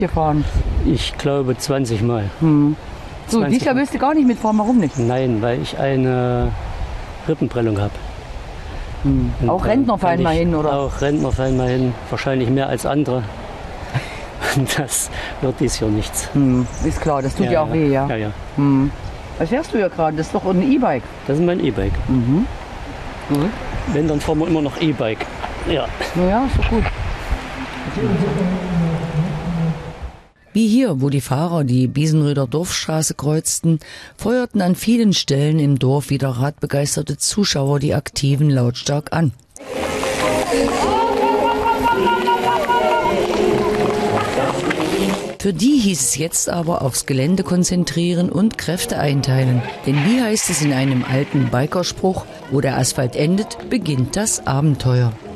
gefahren? Ich glaube 20 Mal. So, 20 dieses Jahr willst du gar nicht mitfahren, warum nicht? Nein, weil ich eine Rippenprellung habe. Auch Rentner fallen mal hin, oder? Auch Rentner fallen mal hin, wahrscheinlich mehr als andere. Das wird dies Jahr nichts. Ist klar, das tut ja auch weh, ja. Ja. Was fährst du ja gerade? Das ist doch ein E-Bike. Das ist mein E-Bike. Gut. Wenn, dann fahren wir immer noch E-Bike. Ja. Ja, ist doch gut. Wie hier, wo die Fahrer die Biesenröder Dorfstraße kreuzten, feuerten an vielen Stellen im Dorf wieder radbegeisterte Zuschauer die Aktiven lautstark an. Für die hieß es jetzt aber aufs Gelände konzentrieren und Kräfte einteilen. Denn wie heißt es in einem alten Bikerspruch, wo der Asphalt endet, beginnt das Abenteuer.